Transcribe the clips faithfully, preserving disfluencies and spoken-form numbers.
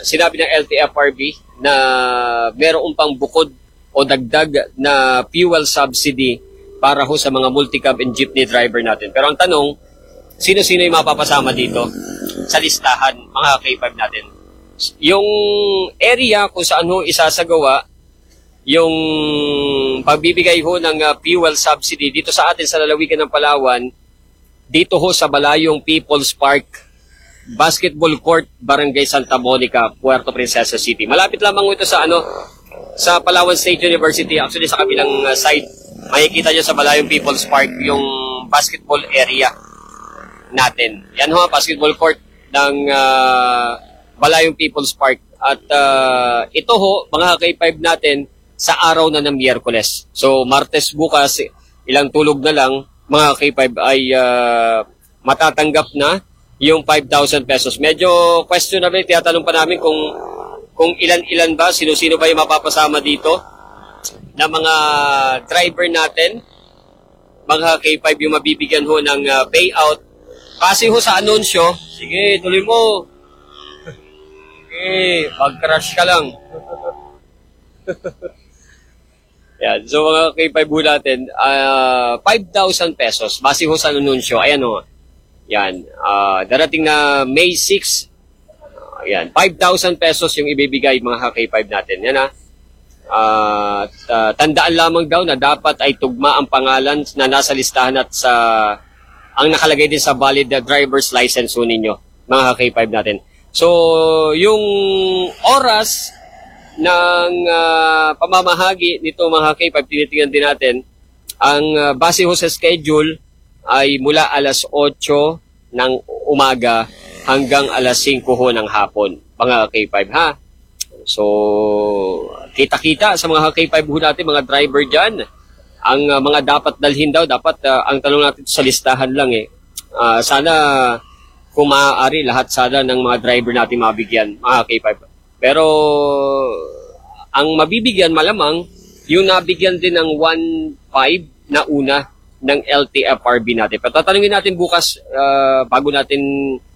sinabi ng L T F R B na meron pang bukod o dagdag na fuel subsidy para ho sa mga multicab and jeepney driver natin. Pero ang tanong, sino-sino yung mapapasama dito sa listahan, mga K five natin? Yung area kung saan ho isasagawa yung pagbibigay ho ng uh, fuel subsidy dito sa atin sa lalawigan ng Palawan, dito ho sa Balayong People's Park, Basketball Court, Barangay Santa Monica, Puerto Princesa City. Malapit lamang ito sa ano, sa Palawan State University. Actually sa kabilang uh, side, makikita nyo sa Balayong People's Park yung basketball area natin. Yan ho, basketball court ng uh, Balayong People's Park. At uh, ito ho, mga K five natin, sa araw na ng Miyerkules. So, Martes bukas, ilang tulog na lang, mga K five ay uh, matatanggap na yung five thousand pesos. Medyo questionable, tiyatanong pa namin kung kung ilan-ilan ba, sino-sino ba yung mapapasama dito na mga driver natin, mga K five yung mabibigyan ho ng uh, payout. Kasi ho sa anunsyo, sige, tuloy mo. Sige, mag-crush ka lang. Yan. So, mga K five ho natin, uh, five thousand pesos, base ho sa anunsyo. Ayan ho. Yan. Uh, darating na May sixth, uh, yan. five thousand pesos yung ibibigay mga K five natin. Yan ha. Uh, uh, tandaan lamang daw na dapat ay tugma ang pangalan na nasa listahan at sa ang nakalagay din sa valid uh, driver's license ho ninyo, mga K five natin. So, yung oras ng uh, pamamahagi nito mga K five, tinitingnan din natin. Ang uh, base ho sa schedule ay mula alas otso ng umaga hanggang alas singko ho ng hapon, mga K five ha. So, kita-kita sa mga K five ho natin, mga driver dyan. Ang uh, mga dapat dalhin daw, dapat uh, ang tanong natin sa listahan lang eh. Uh, sana kung maaari lahat sana ng mga driver natin mabigyan, mga K five. Pero ang mabibigyan malamang yung nabigyan din ng one five na una ng L T F R B natin. Pero tatanungin natin bukas uh, bago natin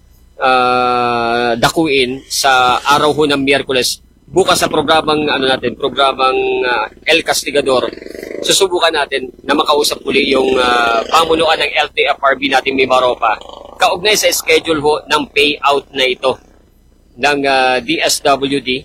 uh, dakuin sa araw ho ng Miyerkules. Bukas sa programang ano natin, programang uh, El Castigador. Susubukan natin na makausap uli yung uh, pamunuan ng L T F R B natin may Maropa. Kaugnay sa schedule ho ng payout na ito ng uh, D S W D.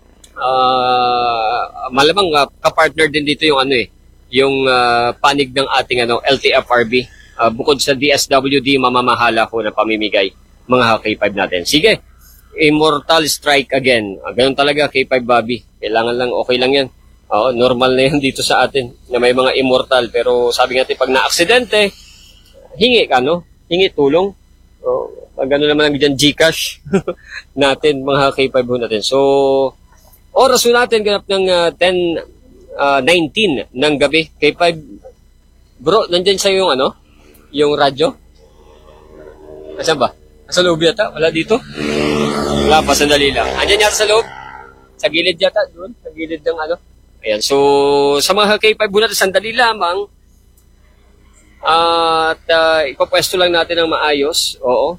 Uh, malamang uh, kapartner din dito yung ano eh, yung uh, panig ng ating ano L T F R B. Uh, bukod sa D S W D, mamamahala ko na pamimigay mga K five natin. Sige, Immortal Strike again. Uh, ganun talaga K five Bobby. Kailangan lang, okay lang yan. Oo, normal na yan dito sa atin na may mga immortal. Pero sabi natin, pag na-aksidente, hingi ka, no? Hingi tulong. Oh, pag gano'n naman ang dyan Gcash natin, mga K five natin. So, oras natin ganap ng uh, ten nineteen ng gabi. K five, bro, nandyan sa yung ano? Yung radyo? Asan ba? Sa loob yata? Wala dito? Wala pa, sandali lang. Andyan yata sa loob? Sa gilid yata, doon? Sa gilid ng ano? Ayan, so, sa mga K five natin, sandali lamang. Uh, at uh, ipapwesto lang natin ng maayos. Oo.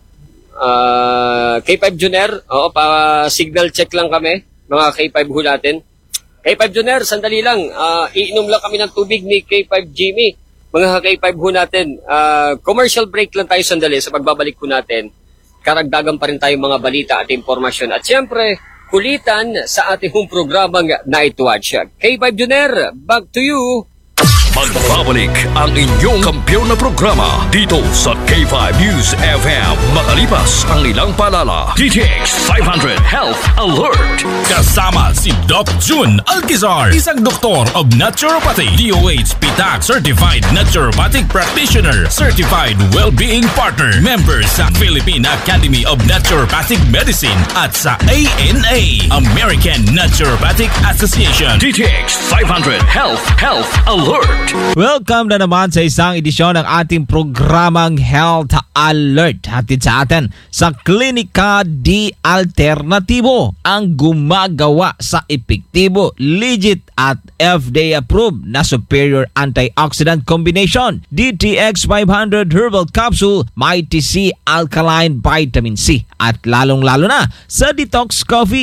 Uh, K five Junior, oo, pa signal check lang kami, mga K five ho natin. K five Junior, sandali lang. Uh, iinom lang kami ng tubig ni K five Jimmy. Mga K five ho natin. Uh, commercial break lang tayo sandali sa pagbabalik ho natin. Karagdagan pa rin tayong mga balita at impormasyon. At siyempre, kulitan sa ating programang Night Watch. K five Junior, back to you. Magbabalik ang inyong kampiyon na programa dito sa K five News F M. Makalipas ang ilang paalala. D T X five hundred Health Alert. Kasama si Doc June Alquizar, isang doktor of naturopathy, D O H P T A C Certified Naturopathic Practitioner, Certified Wellbeing Partner, member sa Philippine Academy of Naturopathic Medicine at sa A N A, American Naturopathic Association. D T X five hundred Health Health Alert. Welcome na naman sa isang edisyon ng ating programang Health Alert. Hatid sa atin sa Klinika D Alternativo, ang gumagawa sa epektibo, legit at F D A approved na superior antioxidant combination. D T X five hundred Herbal Capsule, Mighty C Alkaline Vitamin C at lalong-lalo na sa Detox Coffee.